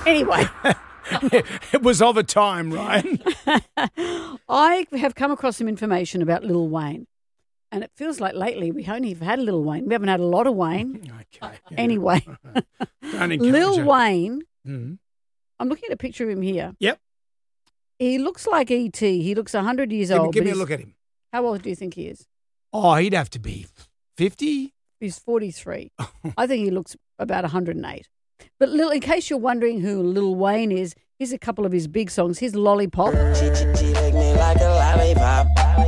Anyway. It was of a time, Ryan. I have come across some information about Lil Wayne, and it feels like lately we only have had Lil Wayne. We haven't had a lot of Wayne. Okay. Yeah. Anyway, Don't encourage Lil it. Wayne, Mm. I'm looking at a picture of him here. Yep. He looks like E.T. He looks 100 years old. Give me but a look at him. How old do you think he is? Oh, he'd have to be 50. He's 43. I think he looks about 108. But in case you're wondering who Lil Wayne is, here's a couple of his big songs. Here's Lollipop. She lick me like a lollipop.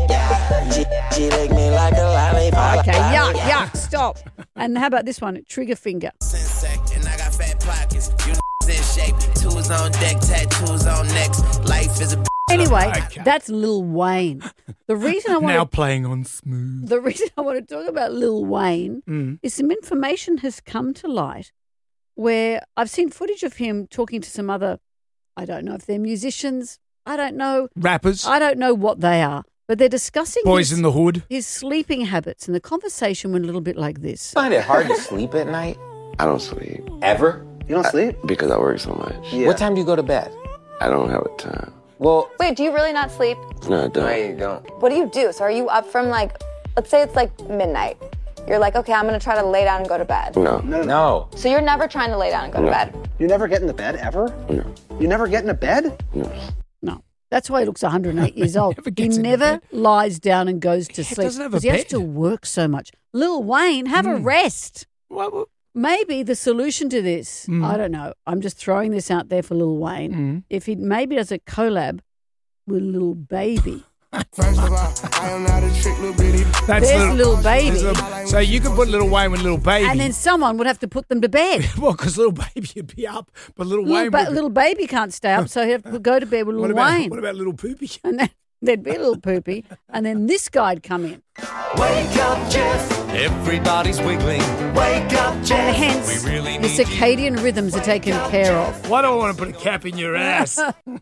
She lick me like a lollipop. Okay, yuck, stop. And how about this one, Trigger Finger? And I got fat pockets. You in shape. Tools on deck, tattoos on necks. Life is a Anyway, Okay. that's Lil Wayne. The reason I want Now to playing on smooth. The reason I want to talk about Lil Wayne is some information has come to light where I've seen footage of him talking to some other, I don't know if they're musicians, I don't know. Rappers. I don't know what they are, but they're discussing Boys in the hood. his sleeping habits, and the conversation went a little bit like this. Find it hard to sleep at night? I don't sleep Ever? You don't sleep? because I work so much. Yeah. What time do you go to bed? I don't have a time. Well, Wait, do you really not sleep? No, I don't. no, you don't. What do you do? So are you up from let's say it's midnight. You're like, okay, I'm going to try to lay down and go to bed. No. No. So you're never trying to lay down and go to bed. You never get in the bed, ever? No. You never get in a bed? No. That's why he looks 108 years old. Never He gets into never bed. lies down and goes to sleep doesn't have a because he has bed. to work so much. Lil Wayne, have a rest. What? Maybe the solution to this, I don't know. I'm just throwing this out there for Lil Wayne. If he maybe does a collab with Lil Baby. First of all, I am not a trick little bitty. That's There's Lil Baby. So you could put Little Wayne with Little Baby. And then someone would have to put them to bed. well, because Little Baby would be up, but Little Wayne would be... Little Baby can't stay up, so he'd have to go to bed with Lil Wayne. What about Little Poopy? And then there'd be a little poopy. And then this guy'd come in. Wake up, Jeff. Everybody's wiggling. Wake up, And Jeff. hence, We really the need you. circadian rhythms are taken care of. Why do I want to put a cap in your ass?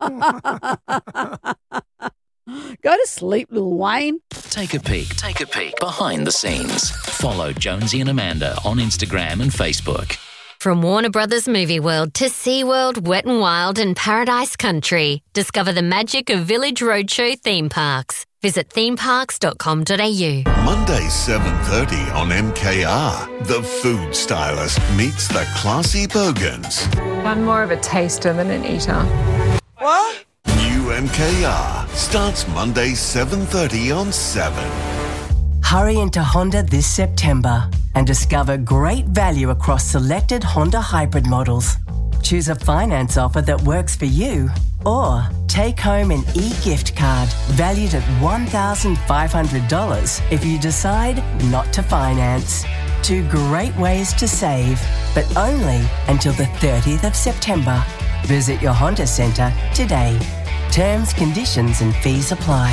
Go to sleep, Lil Wayne. Take a peek behind the scenes. Follow Jonesy and Amanda on Instagram and Facebook. From Warner Brothers Movie World to SeaWorld, Wet n Wild and Paradise Country. Discover the magic of Village Roadshow theme parks. Visit themeparks.com.au. Monday, 7:30 on MKR. The food stylist meets the classy bogans. I'm more of a taster than an eater. What? New MKR starts Monday, 7:30 on 7. Hurry into Honda this September and discover great value across selected Honda hybrid models. Choose a finance offer that works for you or take home an e-gift card valued at $1,500 if you decide not to finance. 2 great ways to save, but only until the 30th of September. Visit your Honda Centre today. Terms, conditions and fees apply.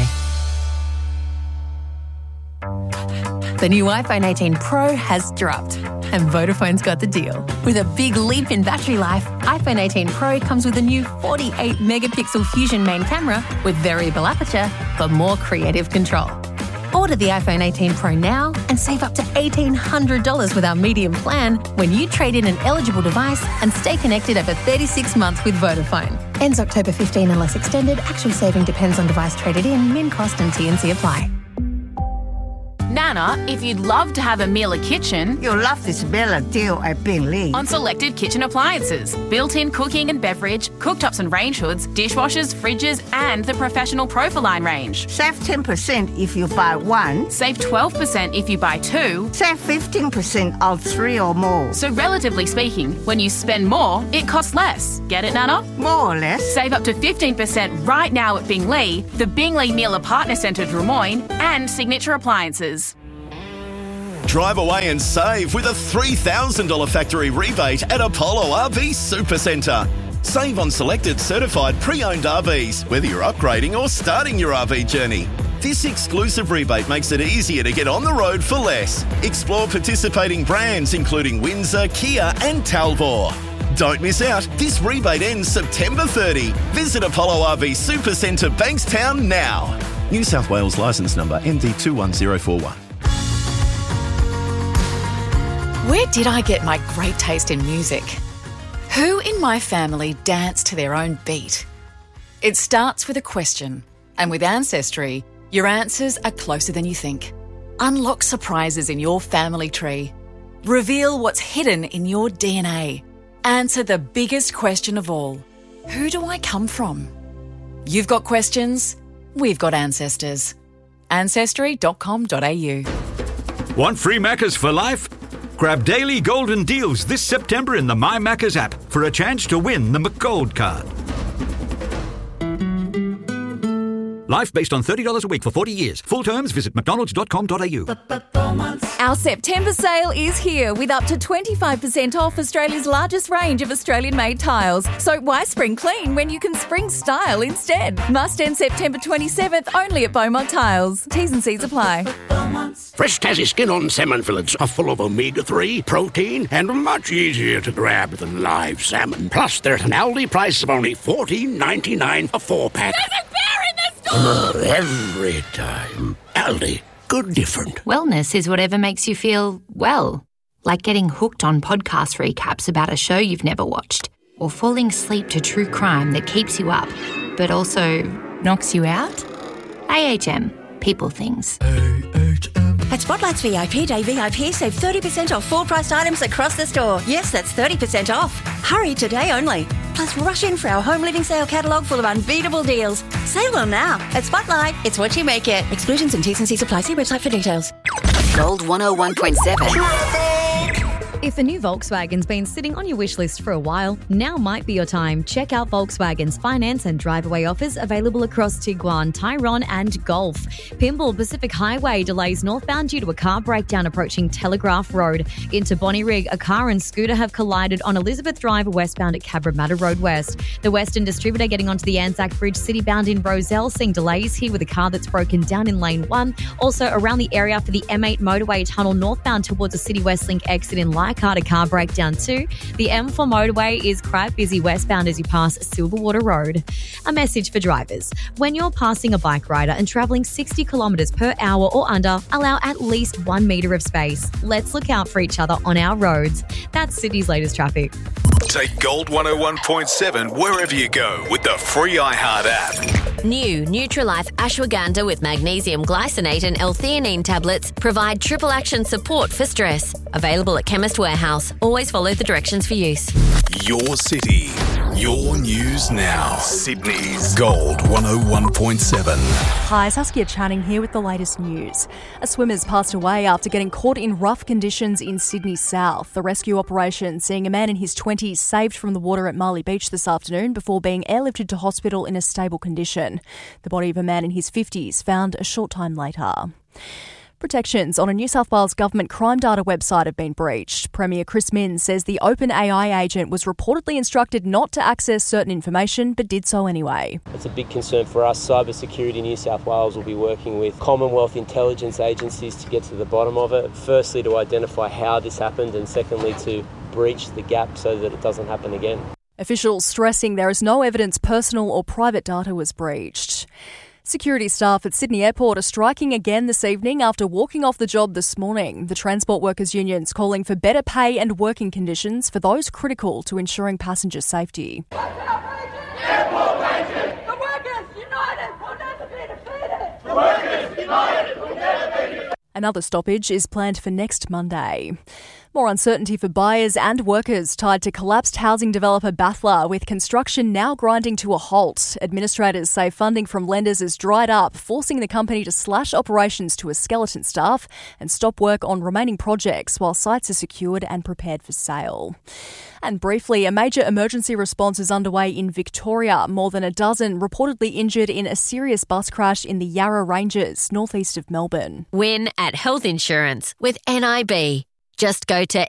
The new iPhone 18 Pro has dropped, and Vodafone's got the deal. With a big leap in battery life, iPhone 18 Pro comes with a new 48-megapixel Fusion main camera with variable aperture for more creative control. Order the iPhone 18 Pro now and save up to $1,800 with our medium plan when you trade in an eligible device and stay connected over 36 months with Vodafone. Ends October 15 unless extended. Actual saving depends on device traded in, min cost and T&C apply. Nana, if you'd love to have a Miele kitchen, you'll love this Bella deal at Bingley. On selected kitchen appliances, built-in cooking and beverage, cooktops and range hoods, dishwashers, fridges, and the professional Profiline range. Save 10% if you buy one. Save 12% if you buy two. Save 15% on 3 or more. So relatively speaking, when you spend more, it costs less. Get it, Nana? More or less. Save up to 15% right now at Bingley, the Bingley Miele Partner Centre Drummoyne, and Signature Appliances. Drive away and save with a $3,000 factory rebate at Apollo RV Supercentre. Save on selected certified pre-owned RVs, whether you're upgrading or starting your RV journey. This exclusive rebate makes it easier to get on the road for less. Explore participating brands including Windsor, Kia and Talbot. Don't miss out. This rebate ends September 30. Visit Apollo RV Supercentre Bankstown now. New South Wales licence number MD21041. Where did I get my great taste in music? Who in my family dance to their own beat? It starts with a question, and with Ancestry, your answers are closer than you think. Unlock surprises in your family tree. Reveal what's hidden in your DNA. Answer the biggest question of all. Who do I come from? You've got questions, we've got ancestors. Ancestry.com.au. Want free Maccas for life? Grab daily golden deals this September in the My Maccas app for a chance to win the McGold card. Life based on $30 a week for 40 years. Full terms, visit mcdonalds.com.au. Our September sale is here with up to 25% off Australia's largest range of Australian-made tiles. So why spring clean when you can spring style instead? Must end September 27th only at Beaumont Tiles. T's and C's apply. Fresh Tassie skin-on salmon fillets are full of omega-3, protein, and much easier to grab than live salmon. Plus, they're at an Aldi price of only $14.99 a 4-pack. There's a bear in the store! Every time. Aldi. Good different. Wellness is whatever makes you feel well. Like getting hooked on podcast recaps about a show you've never watched. Or falling asleep to true crime that keeps you up, but also knocks you out. AHM. People things. At Spotlight's VIP Day VIP, save 30% off full-priced items across the store. Yes, that's 30% off. Hurry today only. Plus, rush in for our home living sale catalogue full of unbeatable deals. Sale on now. At Spotlight, it's what you make it. Exclusions and T's and C's apply. See website for details. Gold 101.7. If a new Volkswagen's been sitting on your wish list for a while, now might be your time. Check out Volkswagen's finance and drive-away offers available across Tiguan, Tyrone and Golf. Pymble Pacific Highway delays northbound due to a car breakdown approaching Telegraph Road. Into Bonnyrigg, a car and scooter have collided on Elizabeth Drive westbound at Cabramatta Road West. The Western Distributor getting onto the Anzac Bridge citybound in Rozelle, seeing delays here with a car that's broken down in lane 1. Also around the area for the M8 motorway tunnel northbound towards the City West Link exit in Leichhardt, a car breakdown too. The M4 motorway is quite busy westbound as you pass Silverwater Road. A message for drivers. When you're passing a bike rider and travelling 60 kilometres per hour or under, allow at least 1 metre of space. Let's look out for each other on our roads. That's Sydney's latest traffic. Take Gold 101.7 wherever you go with the free iHeart app. New Nutrilife Ashwagandha with magnesium glycinate and L-theanine tablets provide triple action support for stress. Available at Chemist Warehouse. Always follow the directions for use. Your city, your news now. Sydney's Gold 101.7. Hi, Saskia Channing here with the latest news. A swimmer's passed away after getting caught in rough conditions in Sydney South. The rescue operation seeing a man in his 20s saved from the water at Marley Beach this afternoon before being airlifted to hospital in a stable condition. The body of a man in his 50s found a short time later. Protections on a New South Wales government crime data website have been breached. Premier Chris Minns says the OpenAI agent was reportedly instructed not to access certain information, but did so anyway. It's a big concern for us. Cybersecurity New South Wales will be working with Commonwealth intelligence agencies to get to the bottom of it. Firstly, to identify how this happened, and secondly, to breach the gap so that it doesn't happen again. Officials stressing there is no evidence personal or private data was breached. Security staff at Sydney Airport are striking again this evening after walking off the job this morning. The Transport Workers Union's calling for better pay and working conditions for those critical to ensuring passenger safety. Airport wages! The workers united will never be defeated! The workers united will never be defeated! Another stoppage is planned for next Monday. More uncertainty for buyers and workers tied to collapsed housing developer Bathla, with construction now grinding to a halt. Administrators say funding from lenders has dried up, forcing the company to slash operations to a skeleton staff and stop work on remaining projects while sites are secured and prepared for sale. And briefly, a major emergency response is underway in Victoria. More than a dozen reportedly injured in a serious bus crash in the Yarra Ranges, northeast of Melbourne. Win at health insurance with NIB. Just go to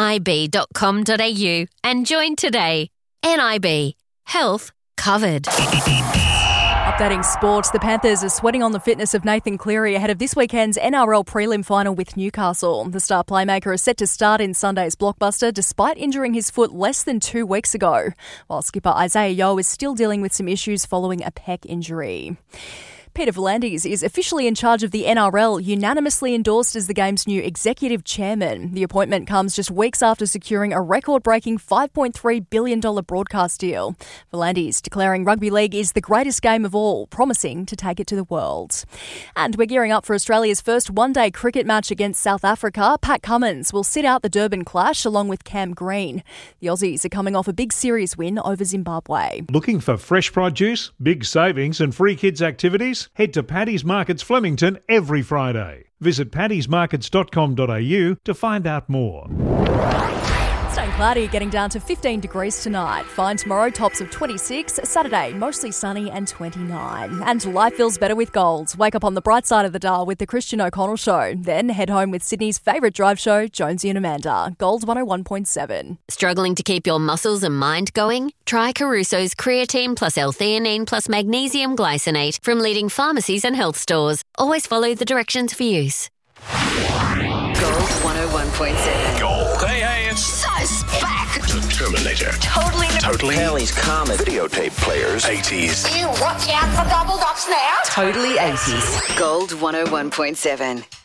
nib.com.au and join today. NIB. Health covered. Updating sport, the Panthers are sweating on the fitness of Nathan Cleary ahead of this weekend's NRL prelim final with Newcastle. The star playmaker is set to start in Sunday's blockbuster despite injuring his foot less than 2 weeks ago, while skipper Isaiah Yeo is still dealing with some issues following a pec injury. Peter V'landys is officially in charge of the NRL, unanimously endorsed as the game's new executive chairman. The appointment comes just weeks after securing a record-breaking $5.3 billion broadcast deal. V'landys declaring rugby league is the greatest game of all, promising to take it to the world. And we're gearing up for Australia's first one-day cricket match against South Africa. Pat Cummins will sit out the Durban clash along with Cam Green. The Aussies are coming off a big series win over Zimbabwe. Looking for fresh produce, big savings and free kids activities? Head to Paddy's Markets Flemington every Friday. Visit paddysmarkets.com.au to find out more. Staying cloudy, getting down to 15 degrees tonight. Fine tomorrow, tops of 26. Saturday, mostly sunny and 29. And life feels better with gold. Wake up on the bright side of the dial with the Christian O'Connell Show. Then head home with Sydney's favourite drive show, Jonesy and Amanda. Gold 101.7. Struggling to keep your muscles and mind going? Try Caruso's creatine plus L-theanine plus magnesium glycinate from leading pharmacies and health stores. Always follow the directions for use. Gold 101.7. Gold. Hey, it's back. The Terminator. Totally. Kelly's Comet. Videotape players. 80s. You watch out for double dots now. Totally 80s. Gold 101.7.